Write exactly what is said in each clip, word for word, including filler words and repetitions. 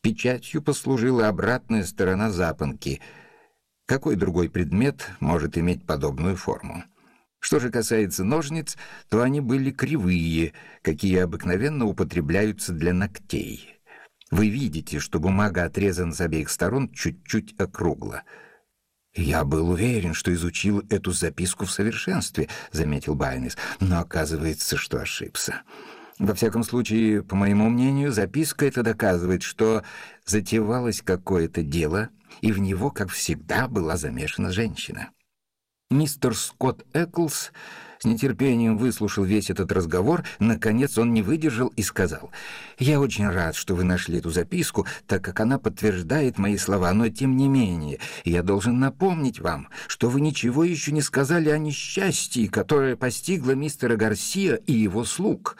Печатью послужила обратная сторона запонки. Какой другой предмет может иметь подобную форму? Что же касается ножниц, то они были кривые, какие обыкновенно употребляются для ногтей. Вы видите, что бумага отрезана с обеих сторон чуть-чуть округло. «Я был уверен, что изучил эту записку в совершенстве», — заметил Байнес, «но оказывается, что ошибся. Во всяком случае, по моему мнению, записка эта доказывает, что затевалось какое-то дело, и в него, как всегда, была замешана женщина». Мистер Скотт Эклс с нетерпением выслушал весь этот разговор. Наконец он не выдержал и сказал: «Я очень рад, что вы нашли эту записку, так как она подтверждает мои слова, но тем не менее я должен напомнить вам, что вы ничего еще не сказали о несчастье, которое постигло мистера Гарсия и его слуг».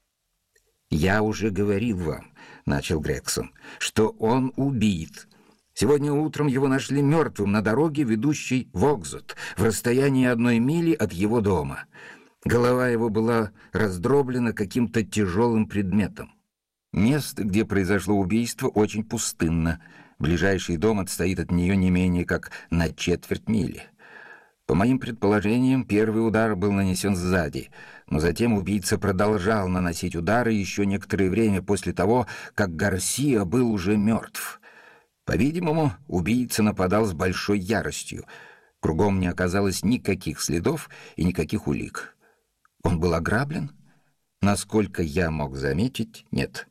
«Я уже говорил вам, — начал Грегсон, — что он убит. Сегодня утром его нашли мертвым на дороге, ведущей в Окзот, в расстоянии одной мили от его дома. Голова его была раздроблена каким-то тяжелым предметом. Место, где произошло убийство, очень пустынно. Ближайший дом отстоит от нее не менее как на четверть мили. По моим предположениям, первый удар был нанесен сзади, но затем убийца продолжал наносить удары еще некоторое время после того, как Гарсия был уже мертв. По-видимому, убийца нападал с большой яростью. Кругом не оказалось никаких следов и никаких улик. Он был ограблен? Насколько я мог заметить, нет.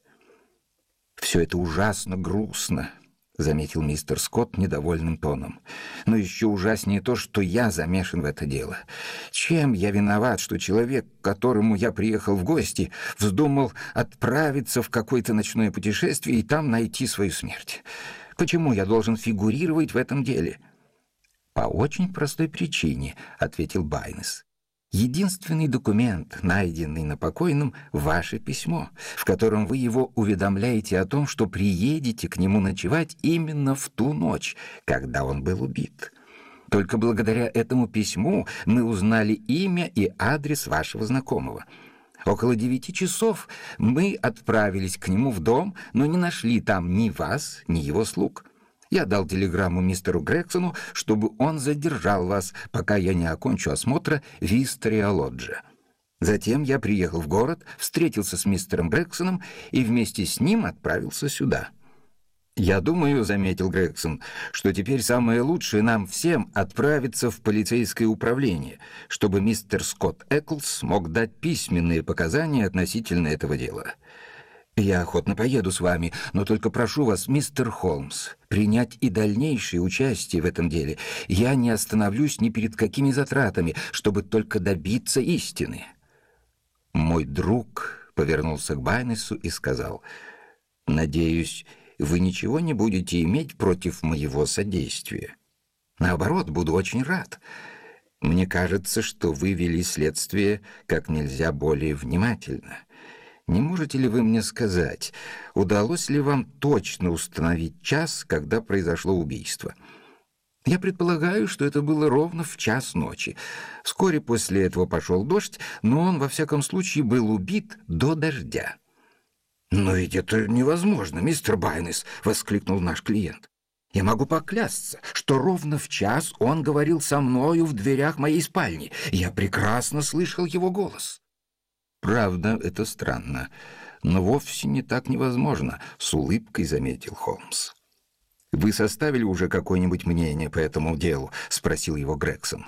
«Все это ужасно грустно», — заметил мистер Скотт недовольным тоном. «Но еще ужаснее то, что я замешан в это дело. Чем я виноват, что человек, к которому я приехал в гости, вздумал отправиться в какое-то ночное путешествие и там найти свою смерть? Почему я должен фигурировать в этом деле?» «По очень простой причине», — ответил Байнес. «Единственный документ, найденный на покойном, — ваше письмо, в котором вы его уведомляете о том, что приедете к нему ночевать именно в ту ночь, когда он был убит. Только благодаря этому письму мы узнали имя и адрес вашего знакомого. Около девяти часов мы отправились к нему в дом, но не нашли там ни вас, ни его слуг. Я дал телеграмму мистеру Грексону, чтобы он задержал вас, пока я не окончу осмотра Вистериа-Лоджа. Затем я приехал в город, встретился с мистером Грексоном и вместе с ним отправился сюда. «Я думаю, — заметил Грегсон, — что теперь самое лучшее нам всем отправиться в полицейское управление, чтобы мистер Скотт Эклс мог дать письменные показания относительно этого дела. Я охотно поеду с вами, но только прошу вас, мистер Холмс, принять и дальнейшее участие в этом деле. Я не остановлюсь ни перед какими затратами, чтобы только добиться истины». Мой друг повернулся к Байнесу и сказал: «Надеюсь, вы ничего не будете иметь против моего содействия. Наоборот, буду очень рад. Мне кажется, что вы вели следствие как нельзя более внимательно. Не можете ли вы мне сказать, удалось ли вам точно установить час, когда произошло убийство?» «Я предполагаю, что это было ровно в час ночи. Вскоре после этого пошел дождь, но он, во всяком случае, был убит до дождя». «Но ведь это невозможно, мистер Байнес!» — воскликнул наш клиент. «Я могу поклясться, что ровно в час он говорил со мною в дверях моей спальни. Я прекрасно слышал его голос». «Правда, это странно, но вовсе не так невозможно», — с улыбкой заметил Холмс. «Вы составили уже какое-нибудь мнение по этому делу?» — спросил его Грегсон.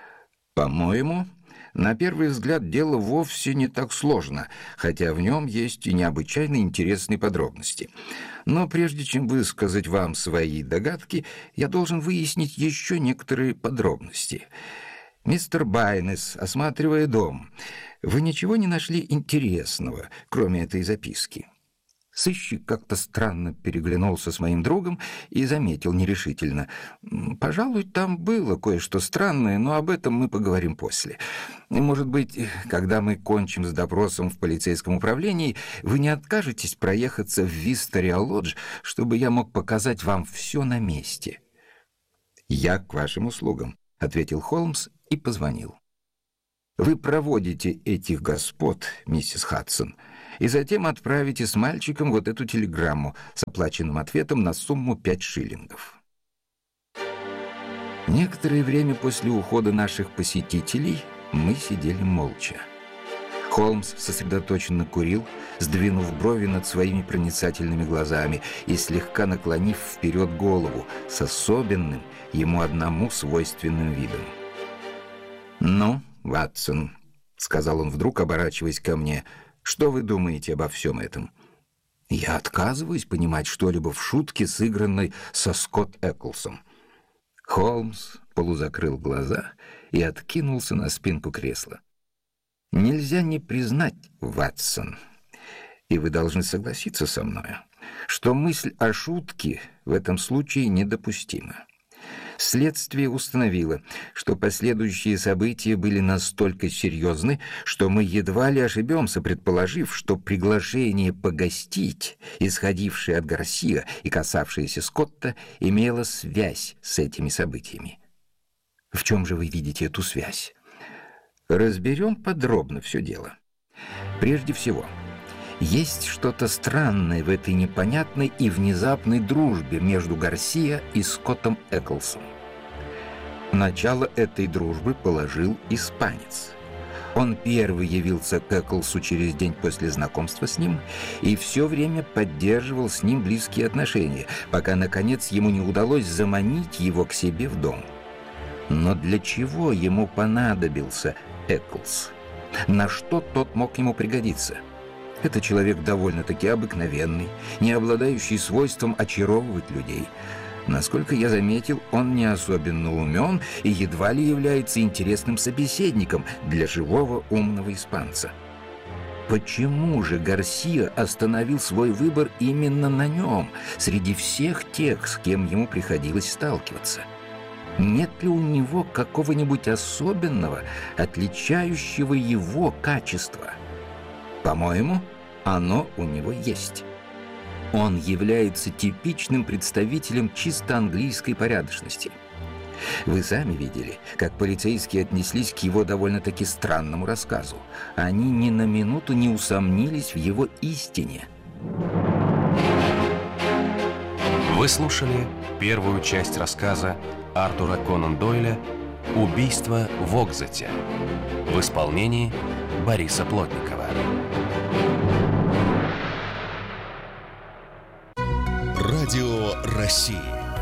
«По-моему, на первый взгляд дело вовсе не так сложно, хотя в нем есть и необычайно интересные подробности. Но прежде чем высказать вам свои догадки, я должен выяснить еще некоторые подробности. Мистер Байнес, осматривая дом, вы ничего не нашли интересного, кроме этой записки?» Сыщик как-то странно переглянулся с моим другом и заметил нерешительно: «Пожалуй, там было кое-что странное, но об этом мы поговорим после. Может быть, когда мы кончим с допросом в полицейском управлении, вы не откажетесь проехаться в Вистериа-Лодж, чтобы я мог показать вам все на месте?» «Я к вашим услугам», — ответил Холмс и позвонил. «Вы проводите этих господ, миссис Хадсон, и затем отправите с мальчиком вот эту телеграмму с оплаченным ответом на сумму пять шиллингов». Некоторое время после ухода наших посетителей мы сидели молча. Холмс сосредоточенно курил, сдвинув брови над своими проницательными глазами и слегка наклонив вперед голову с особенным, ему одному свойственным видом. «Ну, Ватсон», — сказал он вдруг, оборачиваясь ко мне, — «что вы думаете обо всем этом?» «Я отказываюсь понимать что-либо в шутке, сыгранной со Скотт Эклсом». Холмс полузакрыл глаза и откинулся на спинку кресла. «Нельзя не признать, Ватсон, и вы должны согласиться со мной, что мысль о шутке в этом случае недопустима. Следствие установило, что последующие события были настолько серьезны, что мы едва ли ошибемся, предположив, что приглашение погостить, исходившее от Гарсиа и касавшееся Скотта, имело связь с этими событиями. В чем же вы видите эту связь? Разберем подробно все дело. Прежде всего, есть что-то странное в этой непонятной и внезапной дружбе между Гарсиа и Скоттом Эклсом. Начало этой дружбы положил испанец. Он первый явился к Эклсу через день после знакомства с ним и все время поддерживал с ним близкие отношения, пока, наконец, ему не удалось заманить его к себе в дом. Но для чего ему понадобился Эклс? На что тот мог ему пригодиться? Это человек довольно-таки обыкновенный, не обладающий свойством очаровывать людей. Насколько я заметил, он не особенно умен и едва ли является интересным собеседником для живого умного испанца. Почему же Гарсиа остановил свой выбор именно на нем, среди всех тех, с кем ему приходилось сталкиваться? Нет ли у него какого-нибудь особенного, отличающего его качества? По-моему, оно у него есть. Он является типичным представителем чисто английской порядочности. Вы сами видели, как полицейские отнеслись к его довольно-таки странному рассказу. Они ни на минуту не усомнились в его истине. Вы слушали первую часть рассказа Артура Конан Дойля «Убийство в Окзете» в исполнении Бориса Плотникова. Радио России.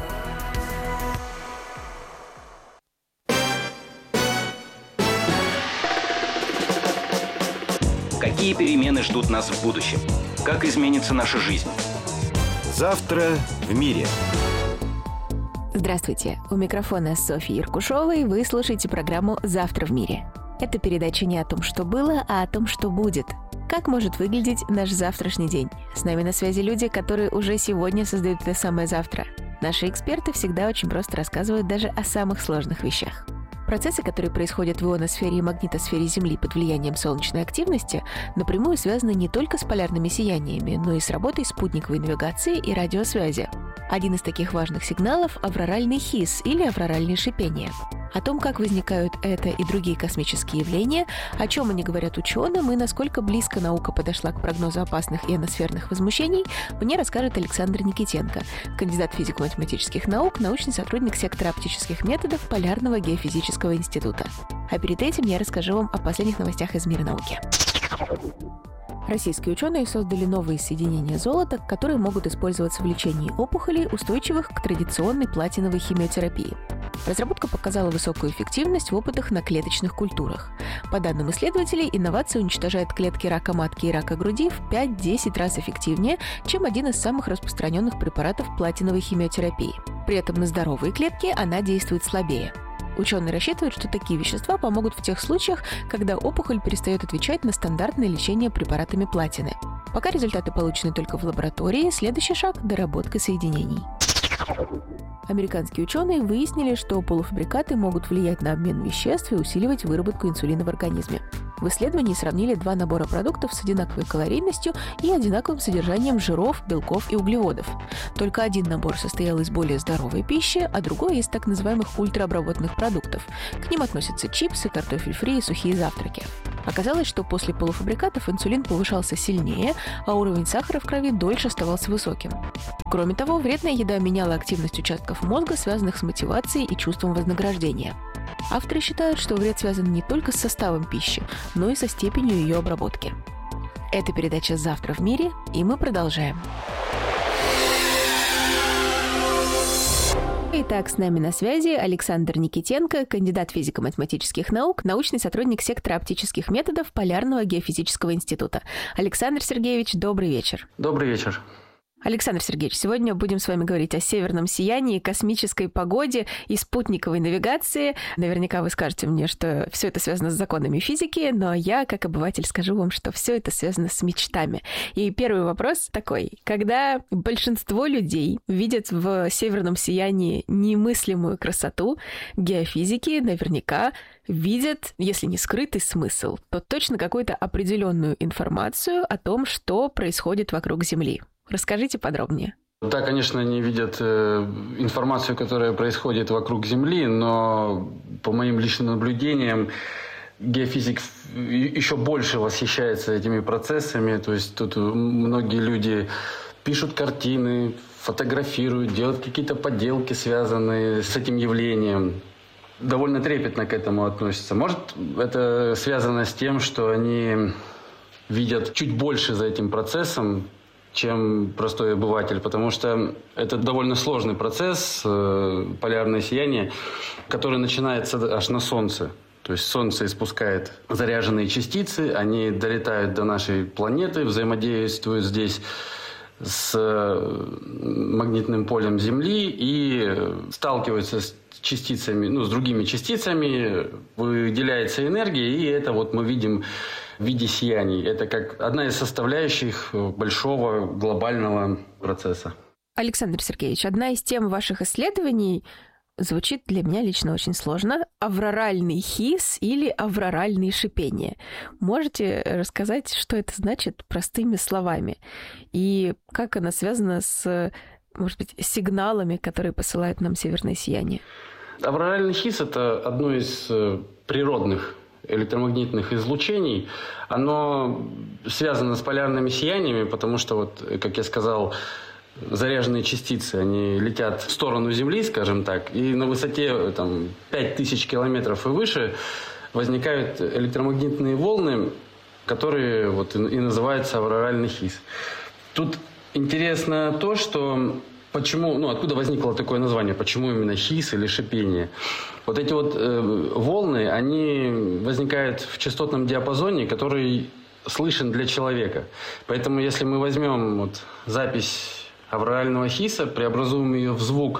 Какие перемены ждут нас в будущем? Как изменится наша жизнь? Завтра в мире. Здравствуйте. У микрофона Софья Иркушова, и вы слушаете программу «Завтра в мире». Это передача не о том, что было, а о том, что будет. Как может выглядеть наш завтрашний день? С нами на связи люди, которые уже сегодня создают это самое завтра. Наши эксперты всегда очень просто рассказывают даже о самых сложных вещах. Процессы, которые происходят в ионосфере и магнитосфере Земли под влиянием солнечной активности, напрямую связаны не только с полярными сияниями, но и с работой спутниковой навигации и радиосвязи. Один из таких важных сигналов – авроральный хисс или авроральное шипение. О том, как возникают это и другие космические явления, о чем они говорят ученым и насколько близко наука подошла к прогнозу опасных ионосферных возмущений, мне расскажет Александр Никитенко, кандидат физико-математических наук, научный сотрудник сектора оптических методов Полярного геофизического института. А перед этим я расскажу вам о последних новостях из мира науки. Российские ученые создали новые соединения золота, которые могут использоваться в лечении опухолей, устойчивых к традиционной платиновой химиотерапии. Разработка показала высокую эффективность в опытах на клеточных культурах. По данным исследователей, инновация уничтожает клетки рака матки и рака груди в пять-десять раз эффективнее, чем один из самых распространенных препаратов платиновой химиотерапии. При этом на здоровые клетки она действует слабее. Ученые рассчитывают, что такие вещества помогут в тех случаях, когда опухоль перестает отвечать на стандартное лечение препаратами платины. Пока результаты получены только в лаборатории, следующий шаг – доработка соединений. Американские ученые выяснили, что полуфабрикаты могут влиять на обмен веществ и усиливать выработку инсулина в организме. В исследовании сравнили два набора продуктов с одинаковой калорийностью и одинаковым содержанием жиров, белков и углеводов. Только один набор состоял из более здоровой пищи, а другой из так называемых ультраобработанных продуктов. К ним относятся чипсы, картофель фри и сухие завтраки. Оказалось, что после полуфабрикатов инсулин повышался сильнее, а уровень сахара в крови дольше оставался высоким. Кроме того, вредная еда меняла активность участков мозга, связанных с мотивацией и чувством вознаграждения. Авторы считают, что вред связан не только с составом пищи, но и со степенью ее обработки. Это передача «Завтра в мире», и мы продолжаем. Итак, с нами на связи Александр Никитенко, кандидат физико-математических наук, научный сотрудник сектора оптических методов Полярного геофизического института. Александр Сергеевич, добрый вечер. Добрый вечер. Александр Сергеевич, сегодня будем с вами говорить о северном сиянии, космической погоде и спутниковой навигации. Наверняка вы скажете мне, что все это связано с законами физики, но я, как обыватель, скажу вам, что все это связано с мечтами. И первый вопрос такой. Когда большинство людей видят в северном сиянии немыслимую красоту, геофизики наверняка видят, если не скрытый смысл, то точно какую-то определенную информацию о том, что происходит вокруг Земли. Расскажите подробнее. Да, конечно, они видят э, информацию, которая происходит вокруг Земли, но по моим личным наблюдениям геофизик еще больше восхищается этими процессами. То есть тут многие люди пишут картины, фотографируют, делают какие-то поделки, связанные с этим явлением. Довольно трепетно к этому относятся. Может, это связано с тем, что они видят чуть больше за этим процессом, чем простой обыватель, потому что это довольно сложный процесс, э, полярное сияние, который начинается аж на Солнце. То есть Солнце испускает заряженные частицы, они долетают до нашей планеты, взаимодействуют здесь с магнитным полем Земли и сталкиваются с частицами, ну, с другими частицами, выделяется энергия, и это вот мы видим в виде сияний. Это как одна из составляющих большого глобального процесса. Александр Сергеевич, одна из тем ваших исследований звучит для меня лично очень сложно. Авроральный хис или авроральные шипения. Можете рассказать, что это значит простыми словами? И как она связана с, может быть, сигналами, которые посылает нам северное сияние? Авроральный хис – это одно из природных электромагнитных излучений. Оно связано с полярными сияниями, потому что, вот, как я сказал, заряженные частицы, они летят в сторону Земли, скажем так, и на высоте там, пять тысяч километров и выше возникают электромагнитные волны, которые вот, и называются авроральный хис. Тут интересно то, что почему, ну, откуда возникло такое название, почему именно хис или шипение. Вот эти вот э, волны, они возникают в частотном диапазоне, который слышен для человека. Поэтому если мы возьмем вот, запись аврорального хиса, преобразуем ее в звук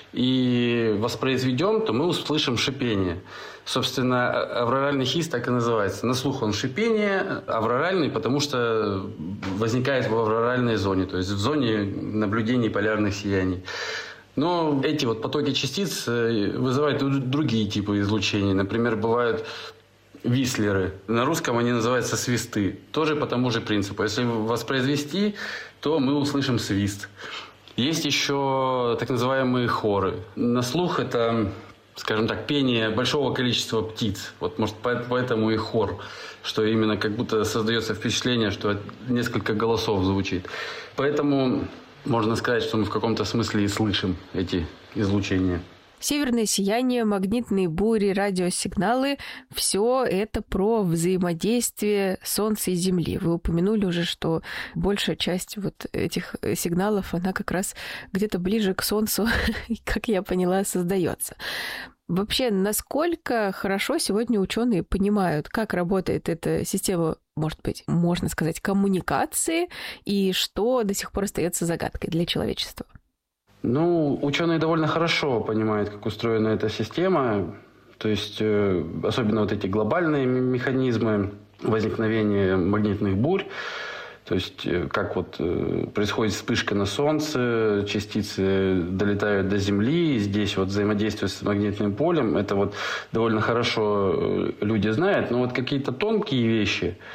и воспроизведем, то мы услышим шипение. Собственно, авроральный хис так и называется. На слух он шипение, авроральный, потому что возникает в авроральной зоне, то есть в зоне наблюдений полярных сияний. Но эти вот потоки частиц вызывают другие типы излучений. Например, бывают вислеры. На русском они называются свисты. Тоже по тому же принципу. Если воспроизвести, то мы услышим свист. Есть еще так называемые хоры. На слух это, скажем так, пение большого количества птиц. Вот, может, поэтому и хор, что именно как будто создается впечатление, что несколько голосов звучит. Поэтому можно сказать, что мы в каком-то смысле и слышим эти излучения. Северное сияние, магнитные бури, радиосигналы – все это про взаимодействие Солнца и Земли. Вы упомянули уже, что большая часть вот этих сигналов, она как раз где-то ближе к Солнцу, как я поняла, создается. Вообще, насколько хорошо сегодня ученые понимают, как работает эта система, может быть, можно сказать, коммуникации, и что до сих пор остается загадкой для человечества? Ну, ученые довольно хорошо понимают, как устроена эта система. То есть, э, особенно вот эти глобальные механизмы возникновения магнитных бурь. То есть, э, как вот э, происходит вспышка на Солнце, частицы долетают до Земли, и здесь вот взаимодействие с магнитным полем. Это вот довольно хорошо люди знают. Но вот какие-то тонкие вещи,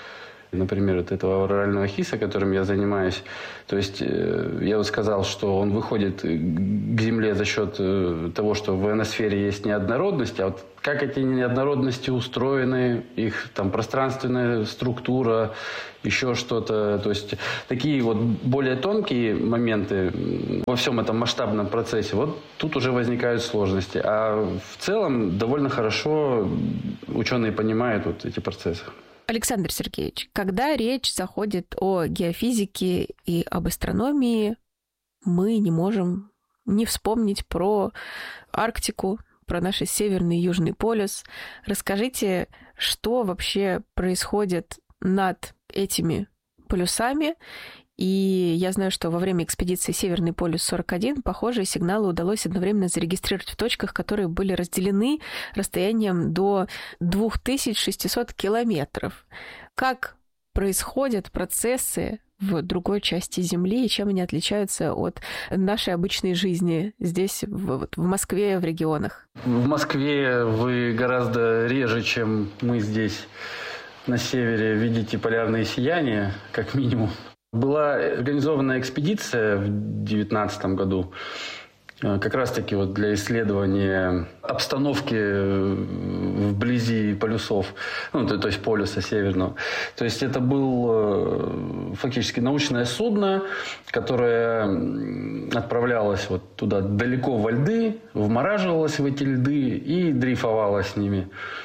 Например, вот этого аврорального хисса, которым я занимаюсь. То есть я вот сказал, что он выходит к Земле за счет того, что в ионосфере есть неоднородность, а вот как эти неоднородности устроены, их там пространственная структура, еще что-то. То есть такие вот более тонкие моменты во всем этом масштабном процессе, вот тут уже возникают сложности. А в целом довольно хорошо ученые понимают вот эти процессы. Александр Сергеевич, когда речь заходит о геофизике и об астрономии, мы не можем не вспомнить про Арктику, про наш Северный и Южный полюс. Расскажите, что вообще происходит над этими полюсами? И я знаю, что во время экспедиции «Северный полюс-сорок один» похожие сигналы удалось одновременно зарегистрировать в точках, которые были разделены расстоянием до две тысячи шестьсот километров. Как происходят процессы в другой части Земли, и чем они отличаются от нашей обычной жизни здесь, в, вот, в Москве, в регионах? В Москве вы гораздо реже, чем мы здесь на севере, видите полярные сияния, как минимум. Была организована экспедиция в две тысячи девятнадцатом году как раз-таки вот для исследования обстановки вблизи полюсов, ну, то, то есть полюса северного. То есть это было фактически научное судно, которое отправлялось вот туда далеко во льды, вмораживалось в эти льды и дрейфовало с ними.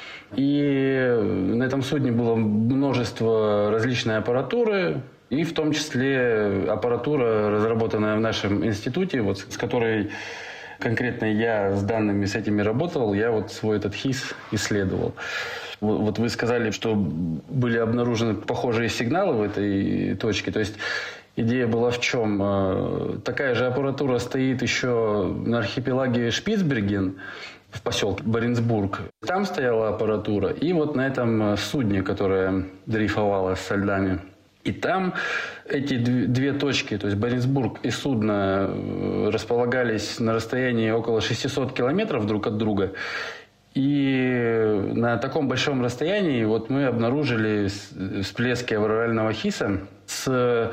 И на этом судне было множество различной аппаратуры, и в том числе аппаратура, разработанная в нашем институте, вот, с которой конкретно я с данными с этими работал, я вот свой этот хисс исследовал. Вот, вот вы сказали, что были обнаружены похожие сигналы в этой точке. То есть идея была в чем? Такая же аппаратура стоит еще на архипелаге Шпицберген, в поселке Баренцбург. Там стояла аппаратура, и вот на этом судне, которое дрейфовало со льдами. И там эти две точки, то есть Баренцбург и судно, располагались на расстоянии около шестисот километров друг от друга. И на таком большом расстоянии вот мы обнаружили всплески аврорального хисса с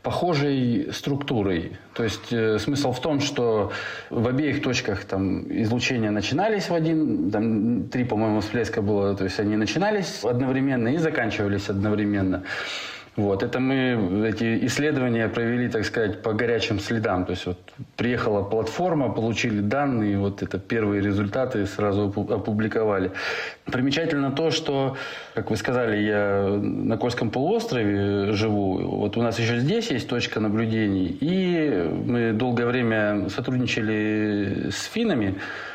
похожей структурой. То есть смысл в том, что в обеих точках там излучения начинались в один, там три, по-моему, всплеска было, то есть они начинались одновременно и заканчивались одновременно. Вот. Это мы эти исследования провели, так сказать, по горячим следам. То есть вот приехала платформа, получили данные, вот это первые результаты сразу опубликовали. Примечательно то, что, как вы сказали, я на Кольском полуострове живу. Вот у нас еще здесь есть точка наблюдений. И мы долгое время сотрудничали с финнами.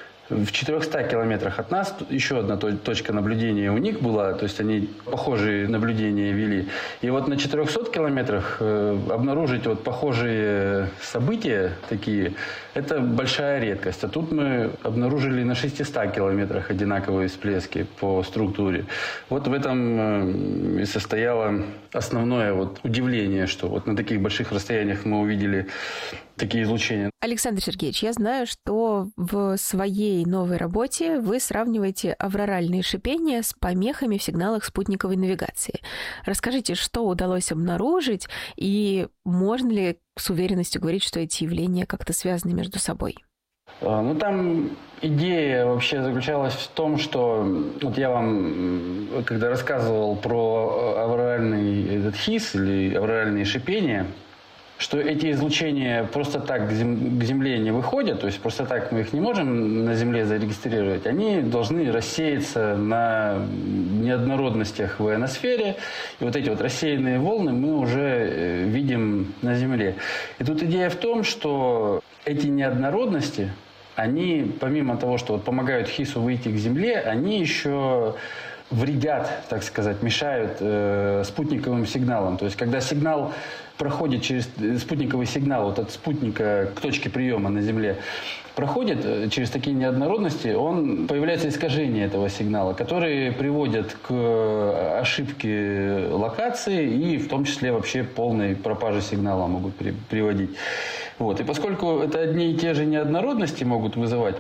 В четырехстах километрах от нас еще одна точка наблюдения у них была, то есть они похожие наблюдения вели. И вот на четырехстах километрах обнаружить вот похожие события такие, это большая редкость. А тут мы обнаружили на шестистах километрах одинаковые всплески по структуре. Вот в этом и состояло основное вот удивление, что вот на таких больших расстояниях мы увидели такие излучения. Александр Сергеевич, я знаю, что в своей новой работе вы сравниваете авроральные шипения с помехами в сигналах спутниковой навигации. Расскажите, что удалось обнаружить, и можно ли с уверенностью говорить, что эти явления как-то связаны между собой? Ну, там идея вообще заключалась в том, что вот я вам, когда рассказывал про авроральный этот хисс или авроральные шипения, что эти излучения просто так к Земле не выходят, то есть просто так мы их не можем на Земле зарегистрировать, они должны рассеяться на неоднородностях в ионосфере, и вот эти вот рассеянные волны мы уже видим на Земле. И тут идея в том, что эти неоднородности, они, помимо того, что вот помогают хиссу выйти к Земле, они еще вредят, так сказать, мешают э, спутниковым сигналам. То есть, когда сигнал проходит через спутниковый сигнал вот от спутника к точке приема на Земле, проходит через такие неоднородности, он, появляется искажение этого сигнала, которые приводят к ошибке локации и в том числе вообще полной пропаже сигнала могут при, приводить. Вот. И поскольку это одни и те же неоднородности могут вызывать,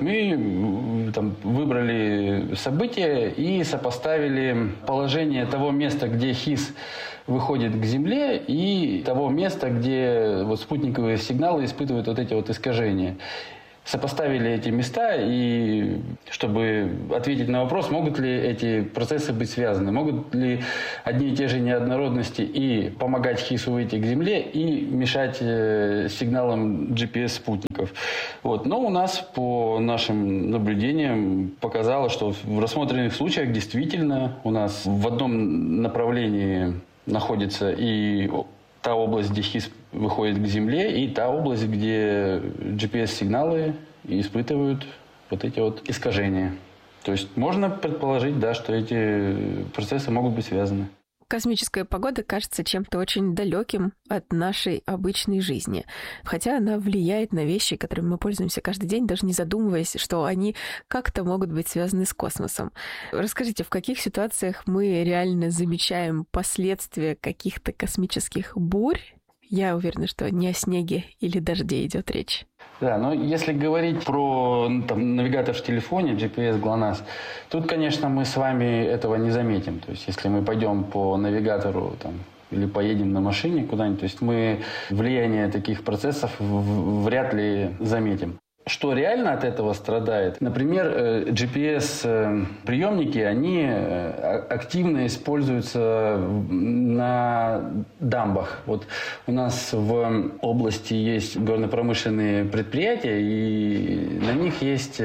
мы там выбрали события и сопоставили положение того места, где хисс выходит к Земле, и того места, где вот спутниковые сигналы испытывают вот эти вот искажения. Сопоставили эти места, и чтобы ответить на вопрос, могут ли эти процессы быть связаны, могут ли одни и те же неоднородности и помогать Хису выйти к Земле, и мешать э, сигналам джи пи эс-спутников. Вот. Но у нас, по нашим наблюдениям, показало, что в рассмотренных случаях действительно у нас в одном направлении находится и та область, где Хис выходит к Земле, и та область, где джи пи эс-сигналы испытывают вот эти вот искажения. То есть можно предположить, да, что эти процессы могут быть связаны. Космическая погода кажется чем-то очень далеким от нашей обычной жизни. Хотя она влияет на вещи, которыми мы пользуемся каждый день, даже не задумываясь, что они как-то могут быть связаны с космосом. Расскажите, в каких ситуациях мы реально замечаем последствия каких-то космических бурь? Я уверена, что не о снеге или дожде идет речь. Да, но если говорить про там, навигатор в телефоне, джи пи эс ГЛОНАСС, тут, конечно, мы с вами этого не заметим. То есть, если мы пойдем по навигатору там, или поедем на машине куда-нибудь, то есть мы влияние таких процессов вряд ли заметим. Что реально от этого страдает? Например, джи пи эс-приемники, они активно используются на дамбах. Вот у нас в области есть горно-промышленные предприятия, и на них есть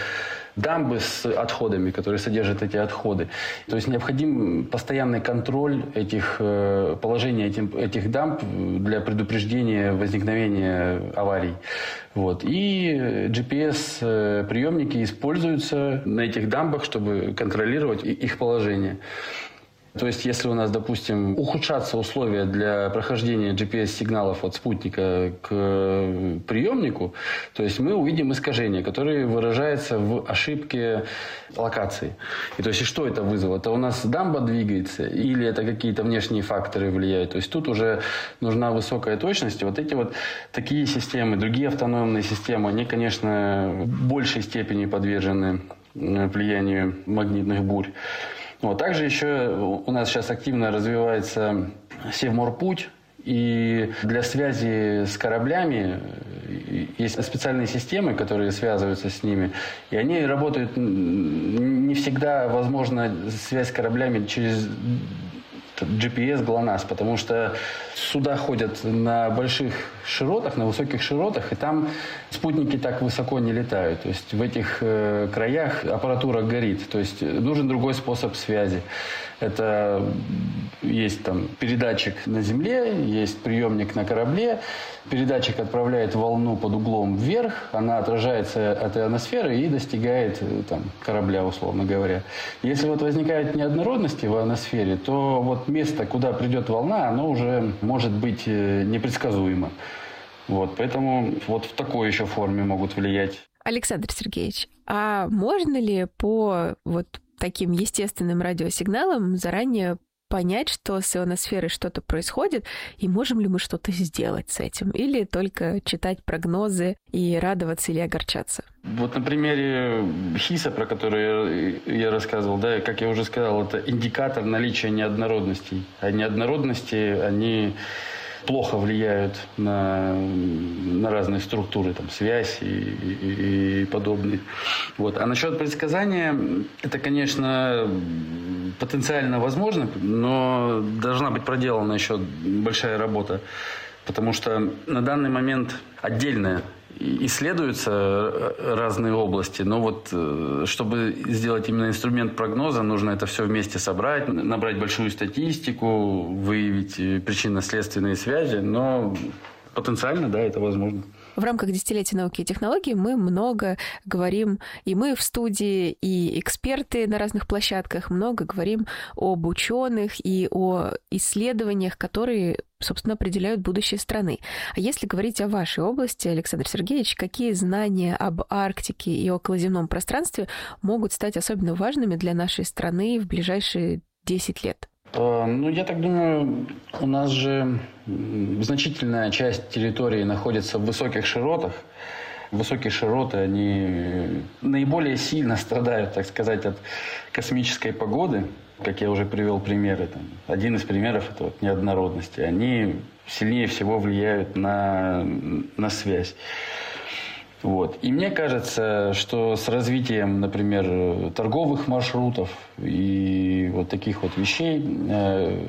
дамбы с отходами, которые содержат эти отходы. То есть необходим постоянный контроль этих, положения этих, этих дамб для предупреждения возникновения аварий. Вот. И джи пи эс-приемники используются на этих дамбах, чтобы контролировать их положение. То есть, если у нас, допустим, ухудшатся условия для прохождения джи пи эс-сигналов от спутника к приемнику, то есть мы увидим искажение, которое выражается в ошибке локации. И то есть, и что это вызвало? Это у нас дамба двигается или это какие-то внешние факторы влияют? То есть, тут уже нужна высокая точность. И вот эти вот такие системы, другие автономные системы, они, конечно, в большей степени подвержены влиянию магнитных бурь. Вот. Также еще у нас сейчас активно развивается Севморпуть, и для связи с кораблями есть специальные системы, которые связываются с ними, и они работают, не всегда возможна связь с кораблями через джи пи эс ГЛОНАСС, потому что суда ходят на больших широтах, на высоких широтах, и там спутники так высоко не летают. То есть в этих э, краях аппаратура горит. То есть нужен другой способ связи. Это есть там передатчик на Земле, есть приемник на корабле. Передатчик отправляет волну под углом вверх, она отражается от ионосферы и достигает там, корабля, условно говоря. Если вот возникают неоднородности в ионосфере, то вот место, куда придет волна, оно уже может быть непредсказуемо. Вот, поэтому вот в такой еще форме могут влиять. Александр Сергеевич, а можно ли по вот таким естественным радиосигналам заранее понять, что с ионосферой что-то происходит, и можем ли мы что-то сделать с этим? Или только читать прогнозы и радоваться или огорчаться? Вот на примере Хиса, про который я рассказывал, да, как я уже сказал, это индикатор наличия неоднородностей. А неоднородности, они плохо влияют на, на разные структуры, там, связь и, и, и подобные. Вот. А насчет предсказания, это, конечно, потенциально возможно, но должна быть проделана еще большая работа, потому что на данный момент отдельно исследуются разные области, но вот чтобы сделать именно инструмент прогноза, нужно это все вместе собрать, набрать большую статистику, выявить причинно-следственные связи, но потенциально, да, это возможно. В рамках десятилетия науки и технологий мы много говорим, и мы в студии, и эксперты на разных площадках, много говорим об ученых и о исследованиях, которые, собственно, определяют будущее страны. А если говорить о вашей области, Александр Сергеевич, какие знания об Арктике и околоземном пространстве могут стать особенно важными для нашей страны в ближайшие десять лет? Ну, я так думаю, у нас же значительная часть территории находится в высоких широтах, высокие широты, они наиболее сильно страдают, так сказать, от космической погоды. Как я уже привел примеры, там, один из примеров – это вот неоднородности. Они сильнее всего влияют на, на связь. Вот. И мне кажется, что с развитием, например, торговых маршрутов и вот таких вот вещей, э,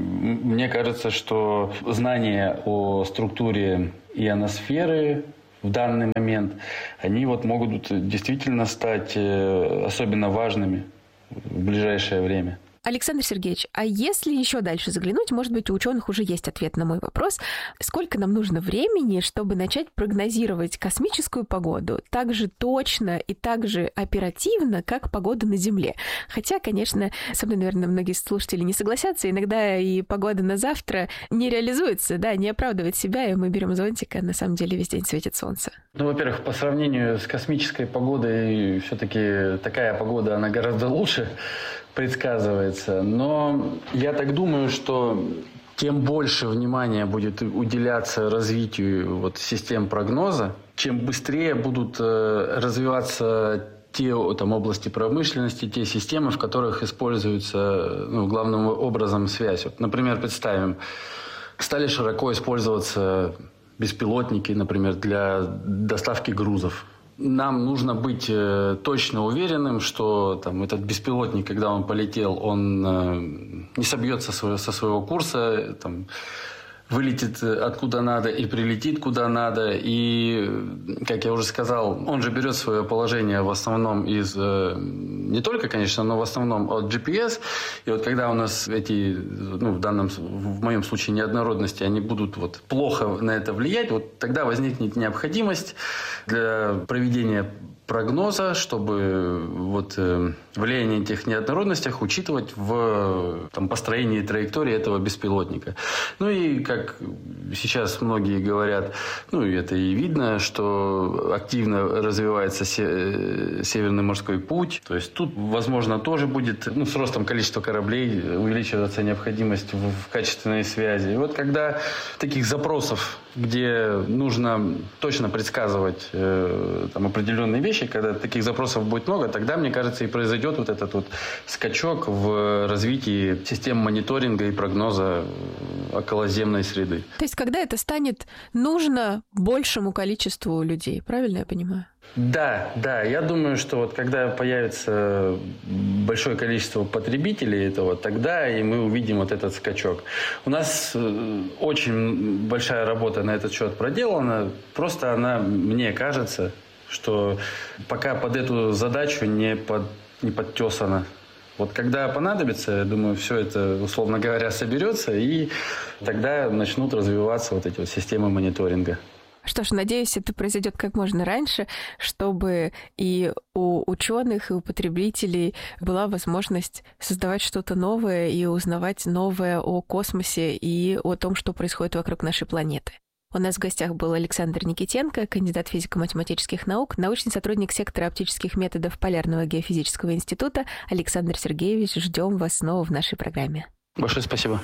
мне кажется, что знания о структуре ионосферы в данный момент, они вот могут действительно стать э, особенно важными в ближайшее время. Александр Сергеевич, а если еще дальше заглянуть, может быть, у ученых уже есть ответ на мой вопрос, сколько нам нужно времени, чтобы начать прогнозировать космическую погоду так же точно и так же оперативно, как погода на Земле? Хотя, конечно, со мной, наверное, многие слушатели не согласятся, иногда и погода на завтра не реализуется, да, не оправдывает себя, и мы берем зонтик, а на самом деле весь день светит солнце. Ну, во-первых, по сравнению с космической погодой, все-таки такая погода, она гораздо лучше предсказывается. Но я так думаю, что тем больше внимания будет уделяться развитию вот систем прогноза, чем быстрее будут развиваться те там, области промышленности, те системы, в которых используется ну, главным образом связь. Вот, например, представим, стали широко использоваться беспилотники, например, для доставки грузов. Нам нужно быть э, точно уверенным, что там, этот беспилотник, когда он полетел, он э, не собьется со, со своего курса, там, вылетит откуда надо и прилетит куда надо. И, как я уже сказал, он же берет свое положение в основном из... Э, не только, конечно, но в основном от джи пи эс. И вот когда у нас эти, ну, в данном, в моем случае, неоднородности, они будут вот плохо на это влиять, вот тогда возникнет необходимость для проведения прогноза, чтобы вот, э, влияние этих неоднородностей учитывать в там, построении траектории этого беспилотника. Ну и, как сейчас многие говорят, ну и это и видно, что активно развивается се- Северный морской путь. То есть тут, возможно, тоже будет ну, с ростом количества кораблей увеличиваться необходимость в, в качественной связи. И вот когда таких запросов, где нужно точно предсказывать э, там, определенные вещи, когда таких запросов будет много, тогда, мне кажется, и произойдет вот этот вот скачок в развитии систем мониторинга и прогноза околоземной среды. То есть, когда это станет нужно большему количеству людей, правильно я понимаю? Да, да. Я думаю, что вот когда появится большое количество потребителей этого, тогда и мы увидим вот этот скачок. У нас очень большая работа на этот счет проделана. Просто она, мне кажется, что пока под эту задачу не, под, не подтесана. Вот когда понадобится, я думаю, все это, условно говоря, соберется, и тогда начнут развиваться вот эти вот системы мониторинга. Что ж, надеюсь, это произойдет как можно раньше, чтобы и у ученых, и у потребителей была возможность создавать что-то новое и узнавать новое о космосе и о том, что происходит вокруг нашей планеты. У нас в гостях был Александр Никитенко, кандидат физико-математических наук, научный сотрудник сектора оптических методов Полярного геофизического института. Александр Сергеевич, ждем вас снова в нашей программе. Большое спасибо.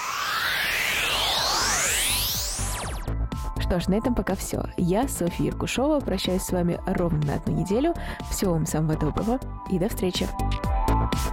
Что ж, на этом пока все. Я, Софья Иркушова, прощаюсь с вами ровно на одну неделю. Всего вам самого доброго и до встречи.